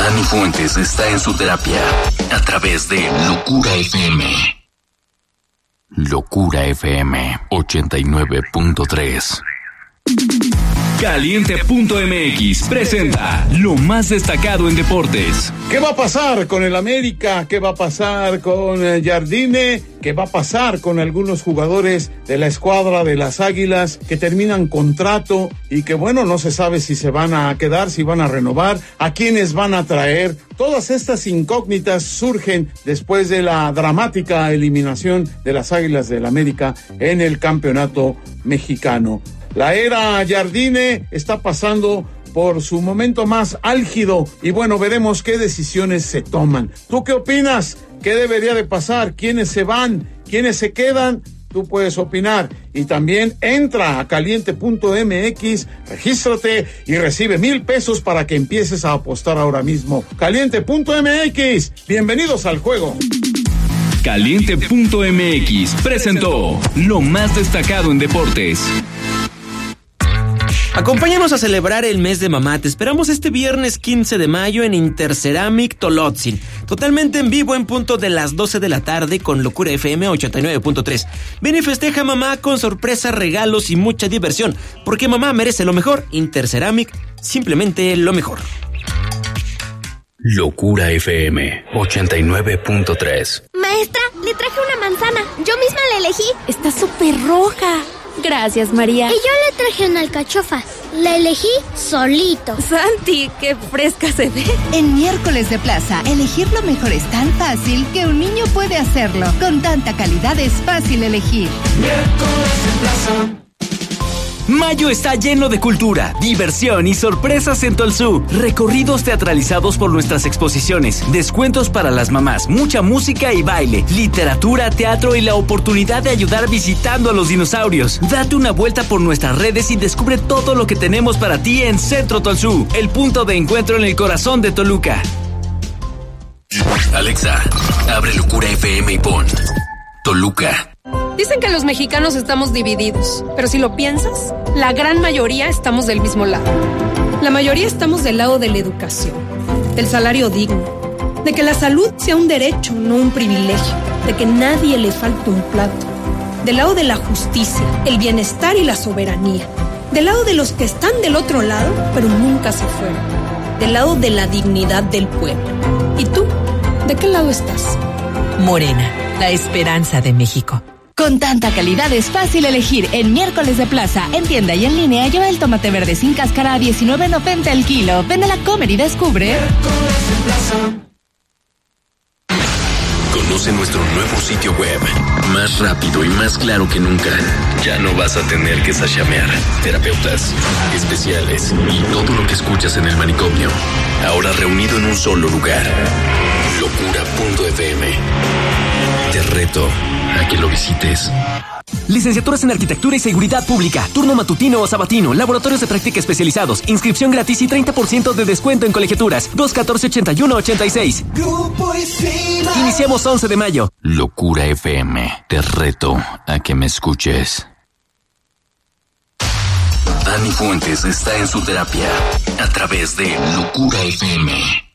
Dani Fuentes está en su terapia a través de Locura FM. Locura FM 89.3. Caliente.mx presenta lo más destacado en deportes. ¿Qué va a pasar con el América? ¿Qué va a pasar con Jardine? ¿Qué va a pasar con algunos jugadores de la escuadra de las Águilas que terminan contrato y que, bueno, no se sabe si se van a quedar, si van a renovar, a quiénes van a traer? Todas estas incógnitas surgen después de la dramática eliminación de las Águilas del América en el campeonato mexicano. La era Jardine está pasando por su momento más álgido y bueno, veremos qué decisiones se toman. ¿Tú qué opinas? ¿Qué debería de pasar? ¿Quiénes se van? ¿Quiénes se quedan? Tú puedes opinar y también entra a caliente.mx, regístrate y recibe 1,000 pesos para que empieces a apostar ahora mismo. Caliente.mx, bienvenidos al juego. Caliente.mx presentó lo más destacado en deportes. Acompáñanos a celebrar el mes de mamá. Te esperamos este viernes 15 de mayo en Interceramic Tolotzin. Totalmente en vivo en punto de las 12 de la tarde con Locura FM 89.3. Ven y festeja mamá con sorpresas, regalos y mucha diversión. Porque mamá merece lo mejor. Interceramic, simplemente lo mejor. Locura FM 89.3. Maestra, le traje una manzana. Yo misma la elegí. Está súper roja. Gracias, María. Y yo le traje una alcachofa. La elegí solito. Santi, qué fresca se ve. En Miércoles de Plaza, elegir lo mejor es tan fácil que un niño puede hacerlo. Con tanta calidad es fácil elegir. Miércoles de Plaza. Mayo está lleno de cultura, diversión y sorpresas en Tolsú. Recorridos teatralizados por nuestras exposiciones, descuentos para las mamás, mucha música y baile, literatura, teatro y la oportunidad de ayudar visitando a los dinosaurios. Date una vuelta por nuestras redes y descubre todo lo que tenemos para ti en Centro Tolsú, el punto de encuentro en el corazón de Toluca. Alexa, abre Locura FM y pon Toluca. Dicen que los mexicanos estamos divididos, pero si lo piensas, la gran mayoría estamos del mismo lado. La mayoría estamos del lado de la educación, del salario digno, de que la salud sea un derecho, no un privilegio, de que nadie le falte un plato, del lado de la justicia, el bienestar y la soberanía, del lado de los que están del otro lado, pero nunca se fueron, del lado de la dignidad del pueblo. ¿Y tú? ¿De qué lado estás? Morena, la esperanza de México. Con tanta calidad es fácil elegir. En Miércoles de Plaza, en tienda y en línea, lleva el tomate verde sin cáscara a $19.90 el kilo. Ven a la Comer y descubre. Conoce nuestro nuevo sitio web, más rápido y más claro que nunca. Ya no vas a tener que sashamear. Terapeutas, especiales y todo lo que escuchas en el manicomio, ahora reunido en un solo lugar. Locura.fm. Te reto a que lo visites. Licenciaturas en Arquitectura y Seguridad Pública, turno matutino o sabatino, laboratorios de práctica especializados, inscripción gratis y 30% de descuento en colegiaturas. 214-8186. Grupo Isil. Iniciamos 11 de mayo. Locura FM. Te reto a que me escuches. Dani Fuentes está en su terapia a través de Locura FM.